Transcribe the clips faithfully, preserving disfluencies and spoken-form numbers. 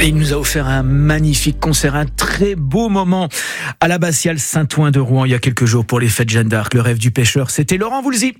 Et il nous a offert un magnifique concert, un très beau moment à l'abbatiale Saint-Ouen de Rouen il y a quelques jours pour les fêtes Jeanne d'Arc. Le rêve du pêcheur, c'était Laurent Voulzy.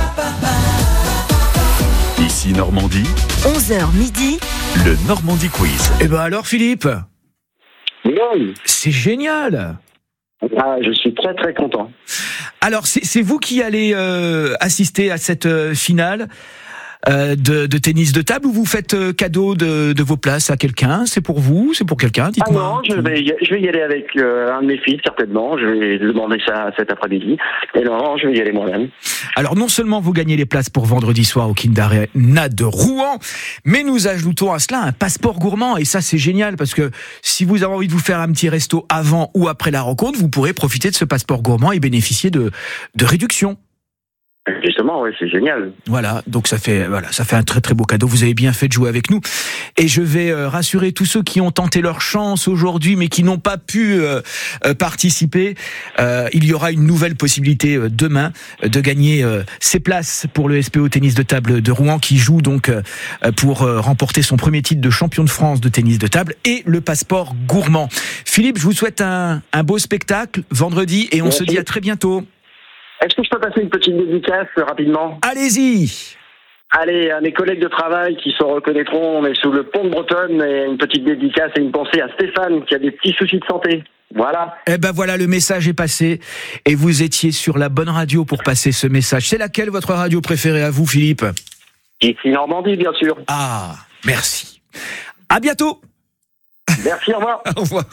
Ici Normandie, onze heures midi, le Normandie Quiz. Et ben alors Philippe, Oui. c'est génial. Ah, je suis très très content. Alors c'est, c'est vous qui allez euh, assister à cette euh, finale euh, de, de tennis de table ou vous faites euh, cadeau de, de vos places à quelqu'un? C'est pour vous? C'est pour quelqu'un? Ah Dites-moi. non, je vais, y, je vais y aller avec euh, un de mes fils, certainement. Je vais demander ça cet après-midi. Et non, je vais y aller moi-même. Alors non seulement vous gagnez les places pour vendredi soir au Kind Arena de Rouen, mais nous ajoutons à cela un passeport gourmand. Et ça c'est génial parce que si vous avez envie de vous faire un petit resto avant ou après la rencontre, vous pourrez profiter de ce passeport gourmand et bénéficier de, de réductions. Justement, oui, c'est génial. Voilà, donc ça fait voilà, ça fait un très très beau cadeau. Vous avez bien fait de jouer avec nous. Et je vais euh, rassurer tous ceux qui ont tenté leur chance aujourd'hui, mais qui n'ont pas pu euh, euh, participer. Euh, il y aura une nouvelle possibilité euh, demain euh, de gagner euh, ses places pour le S P O tennis de table de Rouen, qui joue donc euh, pour euh, remporter son premier titre de champion de France de tennis de table et le passeport gourmand. Philippe, je vous souhaite un, un beau spectacle vendredi et on Merci. se dit à très bientôt. Est-ce que je peux passer une petite dédicace euh, rapidement? Allez-y. Allez, à mes collègues de travail qui se reconnaîtront, on est sous le pont de Bretonne, et une petite dédicace et une pensée à Stéphane qui a des petits soucis de santé. Voilà. Eh ben voilà, le message est passé et vous étiez sur la bonne radio pour passer ce message. C'est laquelle votre radio préférée à vous, Philippe? Ici Normandie, bien sûr. Ah, merci. À bientôt. Merci, au revoir. Au revoir.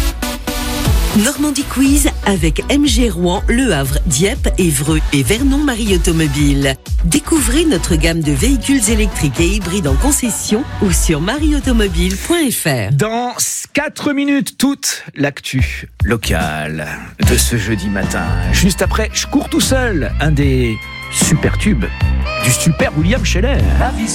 Normandie Quiz avec M G Rouen, Le Havre, Dieppe, Évreux et Vernon Marie Automobile. Découvrez notre gamme de véhicules électriques et hybrides en concession ou sur marie automobile point f r. Dans quatre minutes, toute l'actu locale de ce jeudi matin. Juste après, je cours tout seul, un des super tubes du super William Scheller.